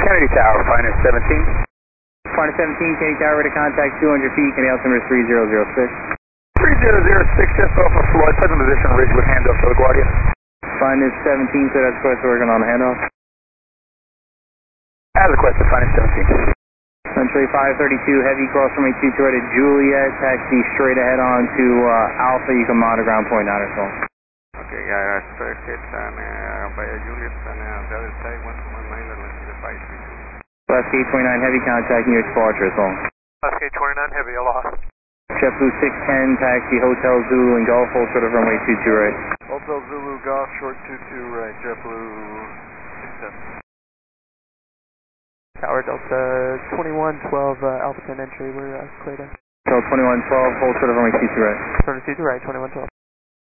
Kennedy Tower, Finance 17. Finance 17, Kennedy Tower, ready to contact 200 feet, Kennedy altimeter 3006. 3006, just off of Floyd, present position, Ridgewood, handoff to LaGuardia. Finance 17, so that's what's working on the handoff. As requested, Finance 17. Century 532, heavy cross from 822 right at Juliet, taxi straight ahead on to Alpha, you can monitor ground point 9 or so. Okay, circuit by Juliet and the other side, 119, let's see the 532. Left gate 29, heavy contact near departure as well. Left gate 29, heavy, I lost. JetBlue 610, taxi Hotel Zulu and Golf, hold short of runway 22 right. Hotel Zulu, Golf, short 22 right, JetBlue 610. Tower Delta 2112, Alpha 10 entry, we're clear to. So 2112, hold short of runway 22 right. 22 right, 2112.